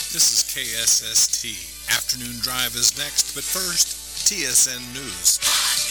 This is KSST. Afternoon Drive is next, but first, TSN News.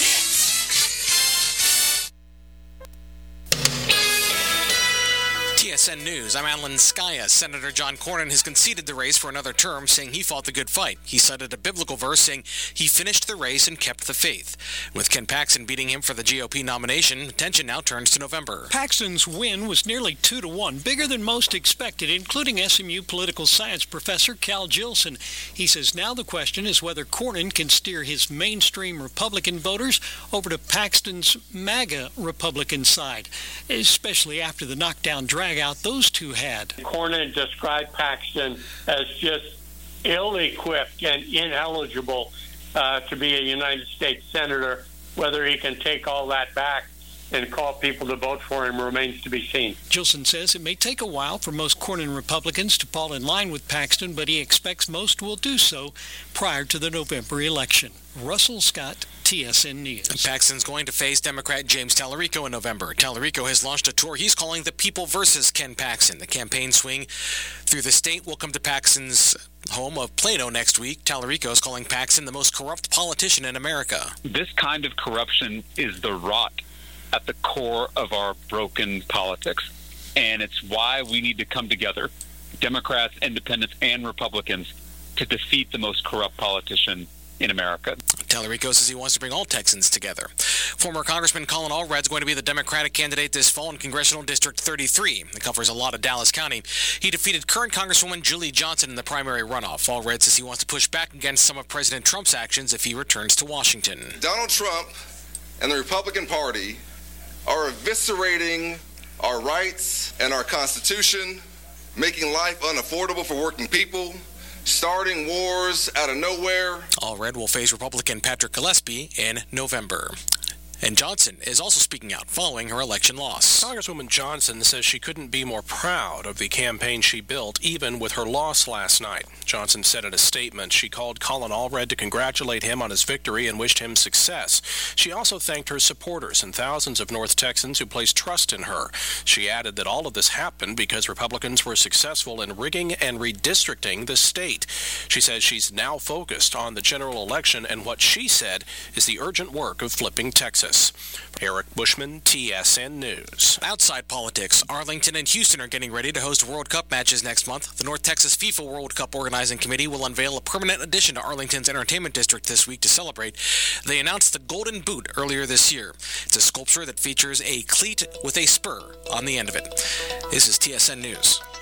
TSN News, I'm Alan Skaya. Senator John Cornyn has conceded the race for another term, saying he fought the good fight. He cited a biblical verse saying he finished the race and kept the faith. With Ken Paxton beating him for the GOP nomination, attention now turns to November. Paxton's win was nearly 2-1, bigger than most expected, including SMU political science professor Cal Jillson. He says now the question is whether Cornyn can steer his mainstream Republican voters over to Paxton's MAGA Republican side, especially after the knockdown drag out those two had. Cornyn described Paxton as just ill-equipped and ineligible to be a United States senator. Whether he can take all that back and call people to vote for him remains to be seen. Gilson says it may take a while for most Cornyn Republicans to fall in line with Paxton, but he expects most will do so prior to the November election. Russell Scott, TSN News. Paxton's going to face Democrat James Tallarico in November. Tallarico has launched a tour he's calling The People versus Ken Paxton. The campaign swing through the state will come to Paxton's home of Plano next week. Tallarico is calling Paxton the most corrupt politician in America. This kind of corruption is the rot at the core of our broken politics. And it's why we need to come together, Democrats, Independents, and Republicans, to defeat the most corrupt politician in America. Tallarico says he wants to bring all Texans together. Former Congressman Colin Allred is going to be the Democratic candidate this fall in Congressional District 33. It covers a lot of Dallas County. He defeated current Congresswoman Julie Johnson in the primary runoff. Allred says he wants to push back against some of President Trump's actions if he returns to Washington. Donald Trump and the Republican Party are eviscerating our rights and our Constitution, making life unaffordable for working people, starting wars out of nowhere. Allred will face Republican Patrick Gillespie in November. And Johnson is also speaking out following her election loss. Congresswoman Johnson says she couldn't be more proud of the campaign she built, even with her loss last night. Johnson said in a statement she called Colin Allred to congratulate him on his victory and wished him success. She also thanked her supporters and thousands of North Texans who placed trust in her. She added that all of this happened because Republicans were successful in rigging and redistricting the state. She says she's now focused on the general election and what she said is the urgent work of flipping Texas. Eric Bushman, TSN News. Outside politics, Arlington and Houston are getting ready to host World Cup matches next month. The North Texas FIFA World Cup Organizing Committee will unveil a permanent addition to Arlington's entertainment district this week to celebrate. They announced the Golden Boot earlier this year. It's a sculpture that features a cleat with a spur on the end of it. This is TSN News.